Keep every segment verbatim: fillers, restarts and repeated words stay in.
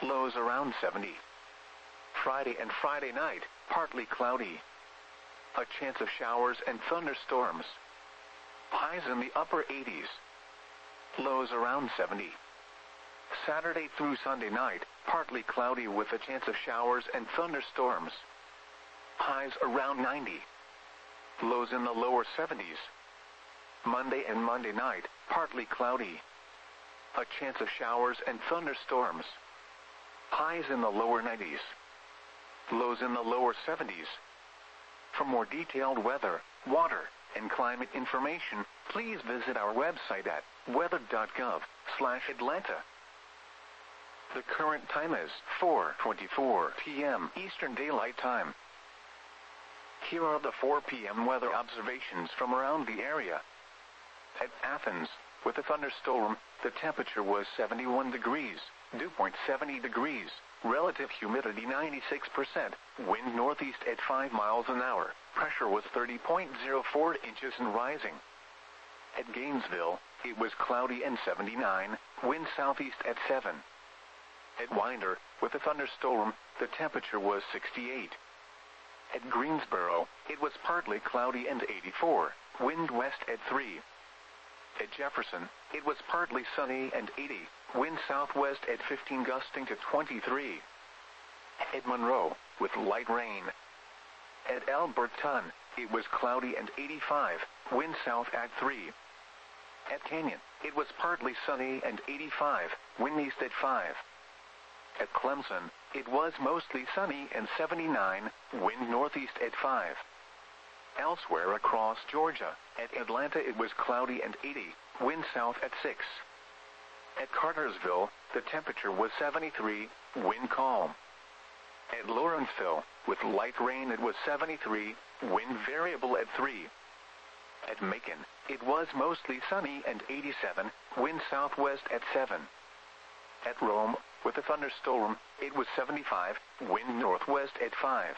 Lows around seventy. Friday and Friday night, partly cloudy. A chance of showers and thunderstorms. Highs in the upper eighties. Lows around seventy. Saturday through Sunday night, partly cloudy with a chance of showers and thunderstorms. Highs around ninety. Lows in the lower seventies. Monday and Monday night, partly cloudy. A chance of showers and thunderstorms. Highs in the lower nineties. Lows in the lower seventies. For more detailed weather, water, and climate information, please visit our website at weather dot gov slash Atlanta. The current time is four twenty-four p m Eastern Daylight Time. Here are the four p m weather observations from around the area. At Athens, with a thunderstorm, the temperature was seventy-one degrees, dew point seventy degrees, relative humidity ninety-six percent, wind northeast at five miles an hour, pressure was thirty point zero four inches and rising. At Gainesville, it was cloudy and seventy-nine, wind southeast at seven. At Winder, with a thunderstorm, the temperature was sixty-eight. At Greensboro, it was partly cloudy and eighty-four, wind west at three. At Jefferson, it was partly sunny and eighty, wind southwest at fifteen gusting to twenty-three. At Monroe, with light rain. At Alberton, it was cloudy and eighty-five, wind south at three. At Canyon, it was partly sunny and eighty-five, wind east at five. At Clemson, it was mostly sunny and seventy-nine, wind northeast at five. Elsewhere across Georgia, at Atlanta it was cloudy and eighty, wind south at six. At Cartersville, the temperature was seventy-three, wind calm. At Lawrenceville, with light rain it was seventy-three, wind variable at three. At Macon, it was mostly sunny and eighty-seven, wind southwest at seven. At Rome, with a thunderstorm, it was seventy-five, wind northwest at five.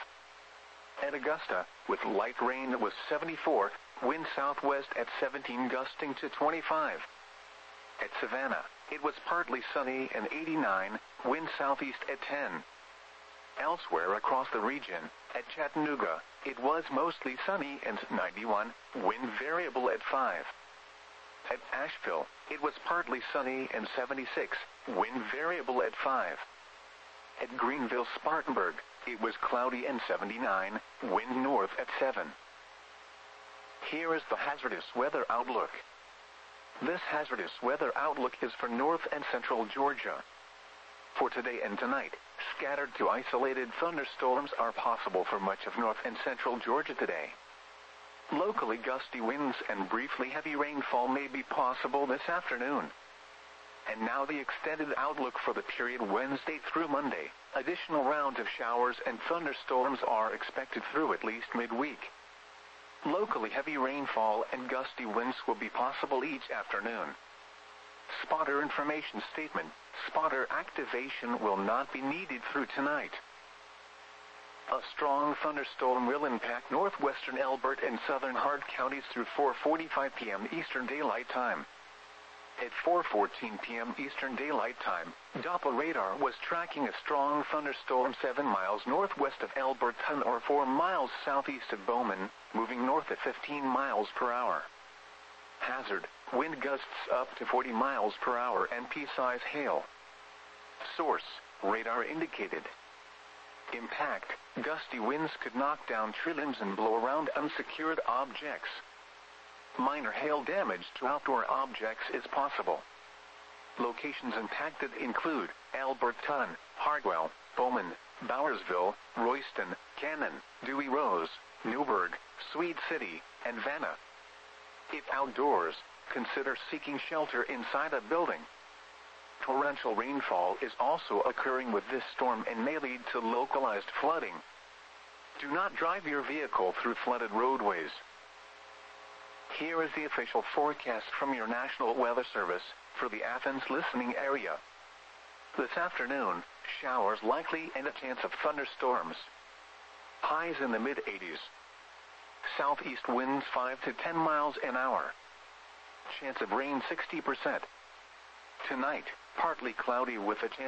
At Augusta, with light rain it was seventy-four, wind southwest at seventeen gusting to twenty-five. At Savannah, it was partly sunny and eighty-nine, wind southeast at ten. Elsewhere across the region, at Chattanooga, it was mostly sunny and ninety-one, wind variable at five. At Asheville, it was partly sunny and seventy-six, wind variable at five. At Greenville-Spartanburg, it was cloudy and seventy-nine, wind north at seven. Here is the hazardous weather outlook. This hazardous weather outlook is for north and central Georgia. For today and tonight, scattered to isolated thunderstorms are possible for much of north and central Georgia today. Locally gusty winds and briefly heavy rainfall may be possible this afternoon. And now the extended outlook for the period Wednesday through Monday. Additional rounds of showers and thunderstorms are expected through at least midweek. Locally heavy rainfall and gusty winds will be possible each afternoon. Spotter information statement. Spotter activation will not be needed through tonight. A strong thunderstorm will impact northwestern Elbert and southern Hart counties through four forty-five p m Eastern Daylight Time. At four fourteen p m Eastern Daylight Time, Doppler radar was tracking a strong thunderstorm seven miles northwest of Elberton or four miles southeast of Bowman, moving north at fifteen miles per hour. Hazard, wind gusts up to forty miles per hour and pea-size hail. Source, radar indicated. Impact, gusty winds could knock down tree limbs and blow around unsecured objects. Minor hail damage to outdoor objects is possible. Locations impacted include Alberton, Hartwell, Bowman, Bowersville, Royston, Cannon, Dewey Rose, Newburgh, Swede City, and Vanna. If outdoors, consider seeking shelter inside a building. Torrential rainfall is also occurring with this storm and may lead to localized flooding. Do not drive your vehicle through flooded roadways. Here is the official forecast from your National Weather Service for the Athens listening area. This afternoon, showers likely and a chance of thunderstorms. Highs in the mid eighties. Southeast winds five to ten miles an hour. Chance of rain sixty percent. Tonight, partly cloudy with a chance